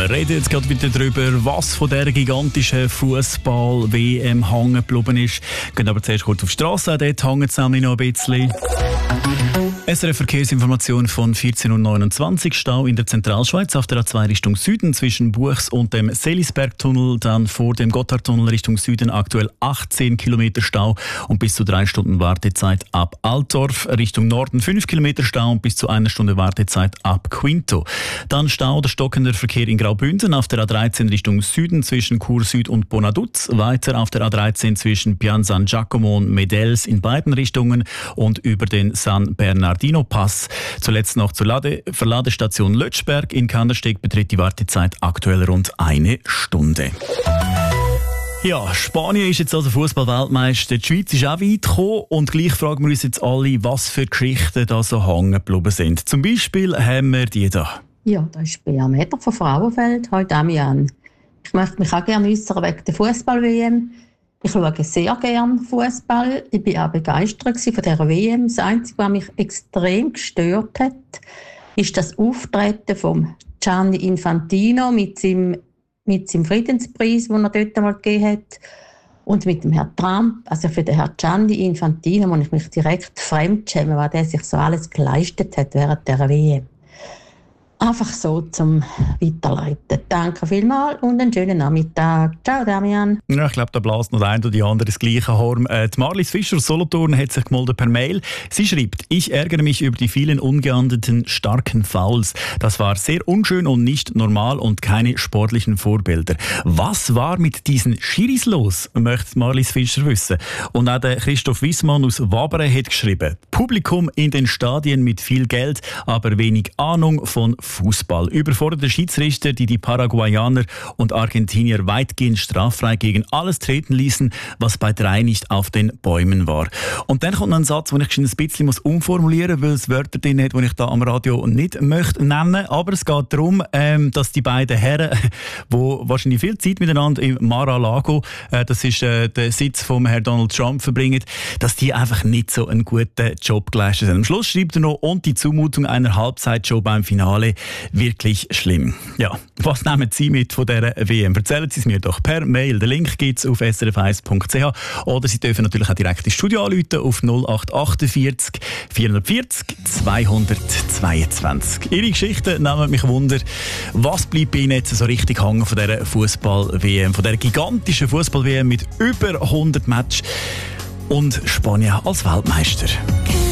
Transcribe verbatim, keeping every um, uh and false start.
Wir reden jetzt gerade wieder darüber, was von dieser gigantischen Fußball-W M hängen geblieben ist. Wir gehen aber zuerst kurz auf die Strasse, dort hängt es nämlich noch ein bisschen. S R F-Verkehrsinformation von vierzehn Uhr neunundzwanzig. Stau in der Zentralschweiz auf der A zwei Richtung Süden zwischen Buchs und dem Selisbergtunnel. Dann vor dem Gotthardtunnel Richtung Süden aktuell achtzehn Kilometer Stau und bis zu drei Stunden Wartezeit ab Altdorf. Richtung Norden fünf Kilometer Stau und bis zu einer Stunde Wartezeit ab Quinto. Dann Stau oder stockender Verkehr in Graubünden auf der A dreizehn Richtung Süden zwischen Chur Süd und Bonaduz. Weiter auf der A dreizehn zwischen Pian San Giacomo und Medels in beiden Richtungen und über den San Bernardino Pass. Zuletzt noch zur Lade- Verladestation Lötschberg in Kandersteg beträgt die Wartezeit aktuell rund eine Stunde. Ja, Spanien ist jetzt also Fußball-Weltmeister. Die Schweiz ist auch weit gekommen und gleich fragen wir uns jetzt alle, was für Geschichten da so hängen geblieben sind. Zum Beispiel haben wir die da. Ja, da ist Bea Meter von Frauenfeld. Hallo Damian. Ich möchte mich auch gerne äußern wegen der Fußball-W M. Ich schaue sehr gerne Fußball. Ich war auch begeistert von dieser W M. Das Einzige, was mich extrem gestört hat, ist das Auftreten von Gianni Infantino mit seinem, mit seinem Friedenspreis, den er dort einmal gegeben hat. Und mit dem Herrn Trump. Also für den Herrn Gianni Infantino muss ich mich direkt fremdschämen, was der sich so alles geleistet hat während dieser W M. Einfach so zum Weiterleiten. Danke vielmals und einen schönen Nachmittag. Ciao, Damian. Ja, ich glaube, da bläst noch der eine oder die andere das gleiche Horn. Äh, die Marlies Fischer aus Solothurn hat sich gemeldet per Mail. Sie schreibt: Ich ärgere mich über die vielen ungeahndeten starken Fouls. Das war sehr unschön und nicht normal und keine sportlichen Vorbilder. Was war mit diesen Schiris los, möchte Marlies Fischer wissen. Und auch der Christoph Wissmann aus Wabere hat geschrieben: Publikum in den Stadien mit viel Geld, aber wenig Ahnung von Fußball. Überforderte Schiedsrichter, die die Paraguayaner und Argentinier weitgehend straffrei gegen alles treten ließen, was bei drei nicht auf den Bäumen war. Und dann kommt noch ein Satz, den ich ein bisschen umformulieren muss, weil es Wörter drin hat, die ich da am Radio nicht möchte nennen. Aber es geht darum, ähm, dass die beiden Herren, die wahrscheinlich viel Zeit miteinander im Mar-a-Lago, äh, das ist äh, der Sitz vom Herrn Donald Trump, verbringen, dass die einfach nicht so einen guten Job geleistet haben. Am Schluss schreibt er noch: Und die Zumutung einer Halbzeitshow beim Finale wirklich schlimm. Ja, was nehmen Sie mit von dieser W M? Erzählen Sie es mir doch per Mail. Den Link gibt es auf s r f eins punkt c h oder Sie dürfen natürlich auch direkt ins Studio anrufen auf null acht achtundvierzig vierhundertvierzig zweihundertzweiundzwanzig. Ihre Geschichten nehmen mich Wunder. Was bleibt bei Ihnen jetzt so richtig hängen von dieser Fußball-W M, von dieser gigantischen Fußball-W M mit über hundert Matches und Spanien als Weltmeister?